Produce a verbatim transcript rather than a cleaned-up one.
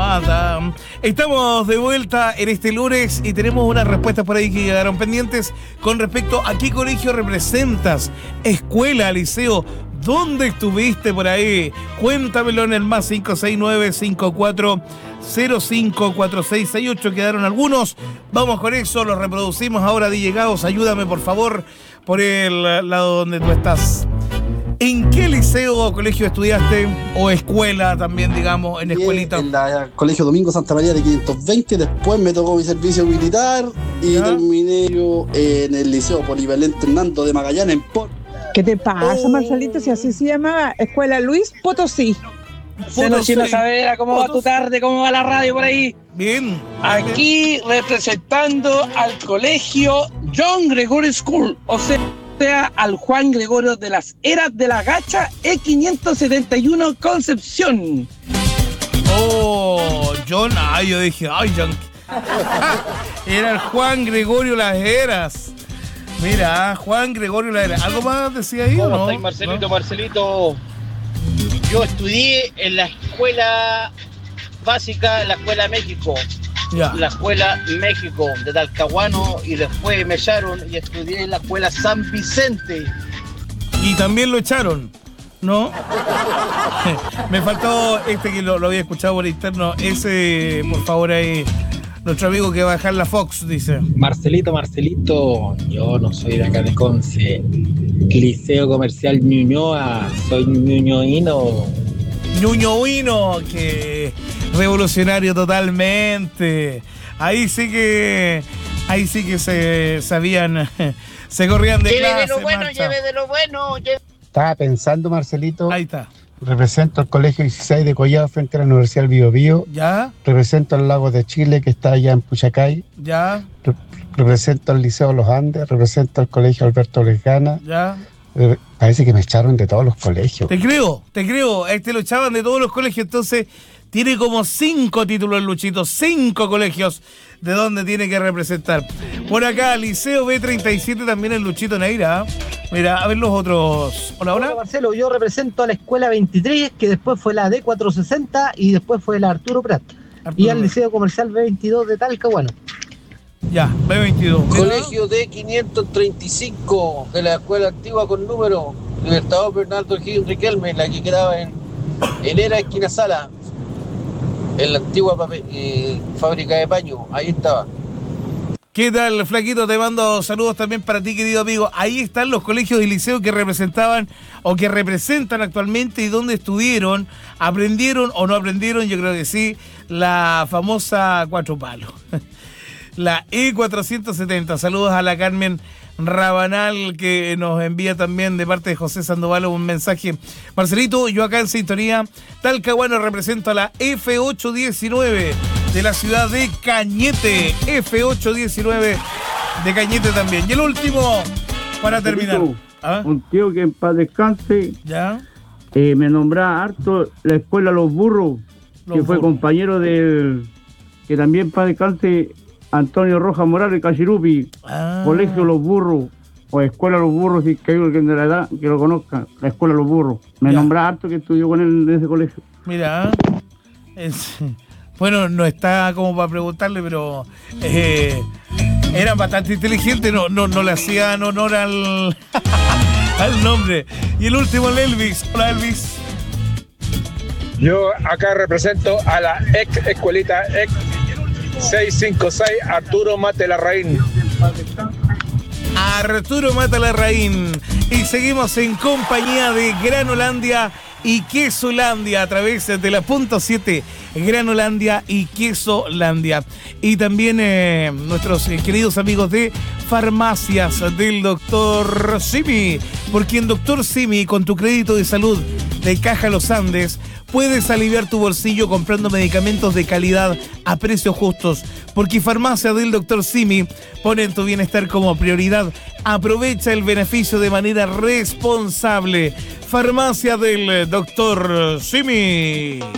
nada. Estamos de vuelta en este lunes y tenemos unas respuestas por ahí que quedaron pendientes con respecto a qué colegio representas, escuela, liceo. ¿Dónde estuviste por ahí? Cuéntamelo en el más cinco seis nueve, cinco cuatro cero cinco, cuatro seis seis ocho. Quedaron algunos. Vamos con eso, los reproducimos ahora. D J Gaos, ayúdame por favor por el lado donde tú estás. ¿En qué liceo o colegio estudiaste? O escuela también, digamos, en escuelita. En el Colegio Domingo Santa María de quinientos veinte. Después me tocó mi servicio militar y ¿ya? Terminé yo en el Liceo Polivalente Hernando de Magallanes en Por. ¿Qué te pasa, oh. Marcelito? Si así se llama, Escuela Luis Potosí. Bueno, Chino Saavedra, ¿cómo va tu tarde? ¿Cómo va la radio por ahí? Bien. Aquí representando al colegio John Gregorio School, o sea, al Juan Gregorio de las Eras de la Gacha E quinientos setenta y uno Concepción. Oh, John, ay, yo dije, ay, John. Era el Juan Gregorio Las Heras. Mira, Juan Gregorio Las Heras. ¿Algo más decía ahí? ¿Cómo no? estáis, Marcelito? ¿No? Marcelito, yo estudié en la escuela básica, la escuela México. Ya. La escuela México de Talcahuano y después me echaron y estudié en la escuela San Vicente. Y también lo echaron, ¿no? Me faltó este que lo, lo había escuchado por interno. Ese, por favor, ahí. Nuestro amigo que va a dejar la Fox, dice. Marcelito, Marcelito, yo no soy de acá de Conce. Liceo Comercial Ñuñoa, soy ñuñoíno. Ñuñoíno, que revolucionario totalmente. Ahí sí que, ahí sí que se sabían, se corrían de lleve clase. Lleve de lo bueno, marcha. lleve de lo bueno. Lleve... Estaba pensando, Marcelito. Ahí está. Represento al Colegio dieciséis de Collado frente a la Universidad del Bío Bío. Ya. Represento al Lago de Chile que está allá en Puchacay. Ya. Re- represento al Liceo Los Andes. Represento al Colegio Alberto Lesgana. Ya. Re- parece que me echaron de todos los colegios. Te creo, te creo. Este lo echaban de todos los colegios, entonces tiene como cinco títulos el Luchito, cinco colegios de donde tiene que representar. Por acá, Liceo B treinta y siete también el Luchito Neira. Mira, a ver los otros. Hola, hola. Hola, Marcelo, yo represento a la Escuela veintitrés, que después fue la D cuatrocientos sesenta y después fue la Arturo Prat. Arturo y al Prat. Liceo Comercial B veintidós de Talcahuano. Ya, B veintidós. Colegio D quinientos treinta y cinco de la escuela antigua con número Libertador Bernardo Gil Riquelme, la que quedaba en, en Era Esquina Sala, en la antigua papel, eh, fábrica de paño, ahí estaba. ¿Qué tal, Flaquito? Te mando saludos también para ti, querido amigo. Ahí están los colegios y liceos que representaban o que representan actualmente y donde estuvieron, aprendieron o no aprendieron, yo creo que sí, la famosa Cuatro Palos. La E cuatrocientos setenta. Saludos a la Carmen Rabanal, que nos envía también de parte de José Sandoval un mensaje. Marcelito, yo acá en sintonía Talcahuano represento a la F ochocientos diecinueve de la ciudad de Cañete. F ochocientos diecinueve de Cañete también. Y el último, para terminar. ¿Ah? Un tío que en paz descanse. ¿Ya? Eh, me nombraba harto la escuela Los Burros, Los que fue burros. compañero del, que también en paz descanse, Antonio Rojas Morales, Cachirupi. Ah. Colegio Los Burros, o Escuela Los Burros, si que hay alguien de la edad que lo conozca, la Escuela Los Burros. Me ya. nombraba harto que estudió con él en ese colegio. Mira, es, bueno, no está como para preguntarle, pero eh, eran bastante inteligentes, no, no, no le hacían honor al, al nombre. Y el último, el Elvis. Hola, Elvis. Yo acá represento a la ex escuelita ex seiscientos cincuenta y seis Arturo Mate Larraín. Arturo Mate Larraín. Y seguimos en compañía de Granolandia y Quesolandia a través de la punto siete. Granolandia y Quesolandia. Y también eh, nuestros eh, queridos amigos de Farmacias del doctor Simi. Porque en doctor Simi, con tu crédito de salud de Caja Los Andes, puedes aliviar tu bolsillo comprando medicamentos de calidad a precios justos. Porque Farmacia del doctor Simi pone tu bienestar como prioridad. Aprovecha el beneficio de manera responsable. Farmacia del doctor Simi.